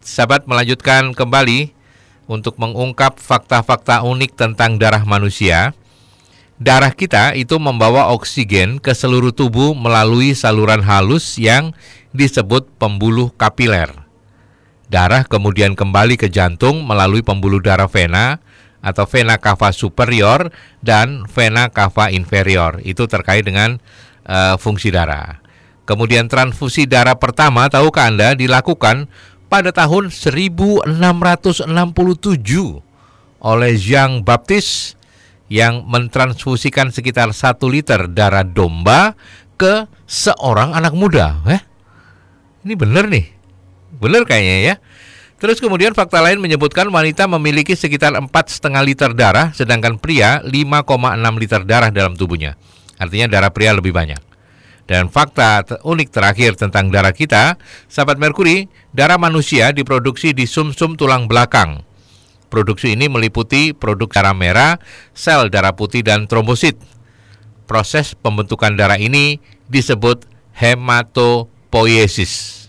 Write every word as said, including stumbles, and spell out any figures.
sahabat melanjutkan kembali untuk mengungkap fakta-fakta unik tentang darah manusia. Darah kita itu membawa oksigen ke seluruh tubuh melalui saluran halus yang disebut pembuluh kapiler. Darah kemudian kembali ke jantung melalui pembuluh darah vena atau vena cava superior dan vena cava inferior. Itu terkait dengan uh, fungsi darah. Kemudian transfusi darah pertama, tahukah Anda, dilakukan pada tahun seribu enam ratus enam puluh tujuh oleh Jean Baptiste yang mentransfusikan sekitar satu liter darah domba ke seorang anak muda. Eh? Ini benar nih, benar kayaknya ya. Terus kemudian fakta lain menyebutkan wanita memiliki sekitar empat koma lima liter darah, sedangkan pria lima koma enam liter darah dalam tubuhnya. Artinya darah pria lebih banyak. Dan fakta unik terakhir tentang darah kita, sahabat Merkuri, darah manusia diproduksi di sumsum tulang belakang. Produksi ini meliputi produk darah merah, sel darah putih, dan trombosit. Proses pembentukan darah ini disebut hematopoiesis.